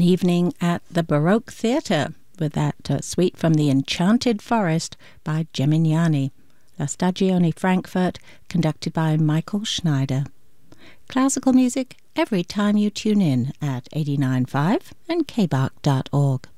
evening at the Baroque Theatre with that suite from The Enchanted Forest by Gemignani. La Stagione Frankfurt, conducted by Michael Schneider. Classical music every time you tune in at 89.5 and kbach.org.